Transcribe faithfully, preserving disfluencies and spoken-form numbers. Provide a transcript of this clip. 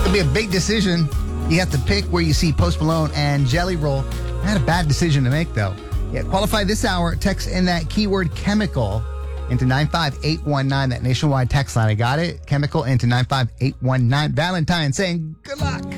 It'll be a big decision. You have to pick where you see Post Malone and Jelly Roll. Not a bad decision to make, though. Yeah, qualify this hour. Text in that keyword chemical into nine five eight one nine, that nationwide text line. I got it. Chemical into nine five eight one nine. Valentine saying good luck.